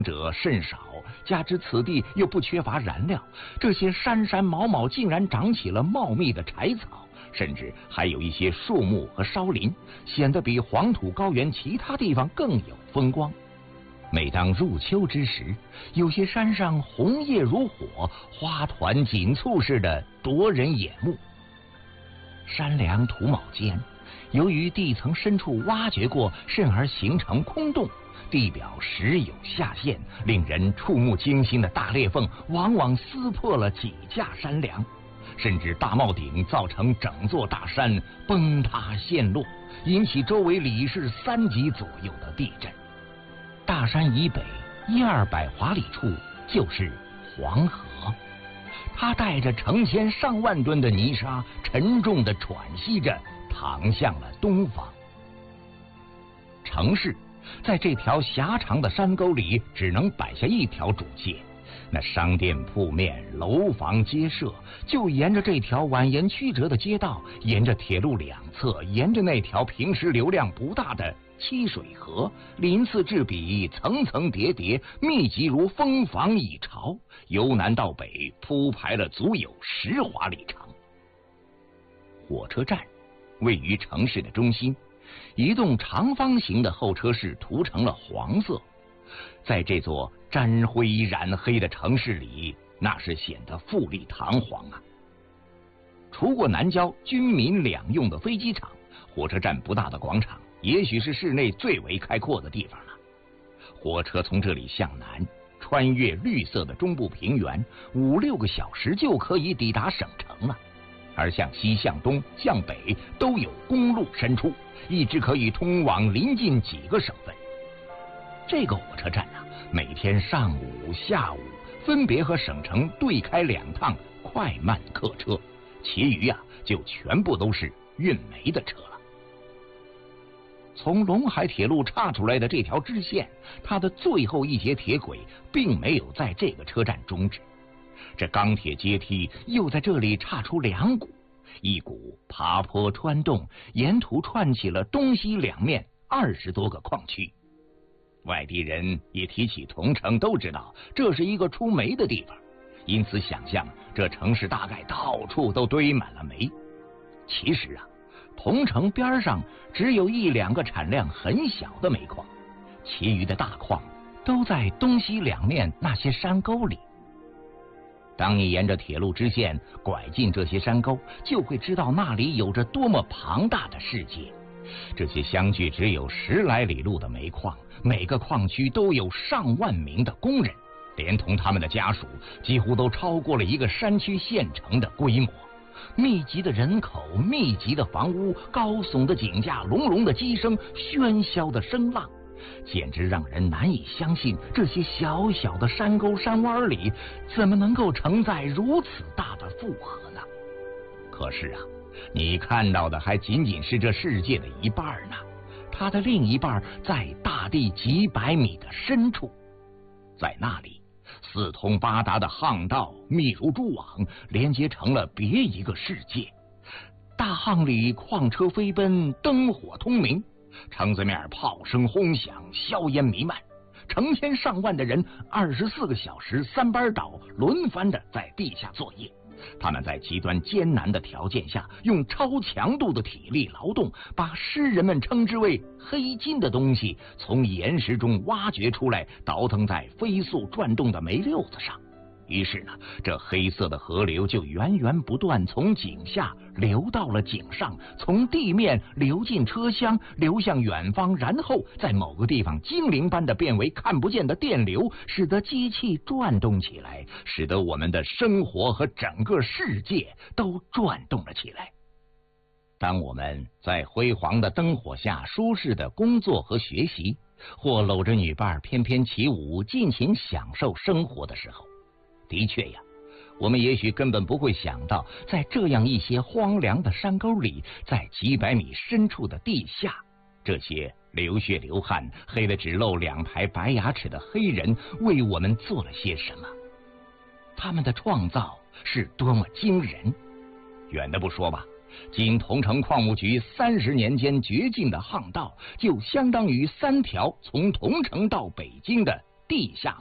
者甚少，加之此地又不缺乏燃料，这些山山毛毛竟然长起了茂密的柴草，甚至还有一些树木和烧林，显得比黄土高原其他地方更有风光。每当入秋之时，有些山上红叶如火，花团锦簇似的夺人眼目。山梁土卯间，由于地层深处挖掘过，甚而形成空洞，地表时有下陷，令人触目惊心的大裂缝往往撕破了几架山梁，甚至大帽顶造成整座大山崩塌陷落，引起周围里氏3级左右的地震。大山以北100-200华里处就是黄河，它带着成千上万吨的泥沙，沉重地喘息着淌向了东方。城市在这条狭长的山沟里只能摆下一条主街，那商店铺面、楼房街舍就沿着这条蜿蜒曲折的街道，沿着铁路两侧，沿着那条平时流量不大的七水河，鳞次栉比，层层叠叠，密集如蜂房蚁巢，由南到北铺排了足有10华里长。火车站位于城市的中心，一栋长方形的候车室涂成了黄色，在这座沾灰染黑的城市里，那是显得富丽堂皇啊。除过南郊军民两用的飞机场，火车站不大的广场也许是市内最为开阔的地方了。火车从这里向南，穿越绿色的中部平原，5-6个小时就可以抵达省城了。而向西、向东、向北都有公路伸出，一直可以通往邻近几个省份。这个火车站啊，每天上午、下午分别和省城对开2趟快慢客车，其余啊就全部都是运煤的车了。从陇海铁路岔出来的这条支线，它的最后一节铁轨并没有在这个车站终止，这钢铁阶梯又在这里岔出2股，一股爬坡穿洞，沿途串起了东西两面20多个矿区。外地人一提起桐城，都知道这是一个出煤的地方，因此想象这城市大概到处都堆满了煤。其实啊，桐城边上只有1-2个产量很小的煤矿，其余的大矿都在东西两面那些山沟里。当你沿着铁路支线拐进这些山沟，就会知道那里有着多么庞大的世界。这些相距只有10来里路的煤矿，每个矿区都有上万名的工人，连同他们的家属，几乎都超过了一个山区县城的规模。密集的人口，密集的房屋，高耸的井架，隆隆的机声，喧嚣的声浪，简直让人难以相信，这些小小的山沟山洼里怎么能够承载如此大的负荷呢？可是啊，你看到的还仅仅是这世界的一半呢，它的另一半在大地几百米的深处，在那里4通8达的巷道密如蛛网，连接成了别一个世界。大巷里矿车飞奔，灯火通明，城子面炮声轰响，硝烟弥漫，成千上万的人24个小时3班倒，轮番的在地下作业。他们在极端艰难的条件下，用超强度的体力劳动，把诗人们称之为黑金的东西从岩石中挖掘出来，倒腾在飞速转动的煤溜子上。于是呢，这黑色的河流就源源不断从井下流到了井上，从地面流进车厢，流向远方，然后在某个地方精灵般的变为看不见的电流，使得机器转动起来，使得我们的生活和整个世界都转动了起来。当我们在辉煌的灯火下舒适的工作和学习，或搂着女伴翩翩起舞，尽情享受生活的时候，的确呀，我们也许根本不会想到，在这样一些荒凉的山沟里，在几百米深处的地下，这些流血流汗、黑得只露2排白牙齿的黑人为我们做了些什么。他们的创造是多么惊人！远的不说吧，仅桐城矿务局30年间掘进的巷道，就相当于3条从桐城到北京的地下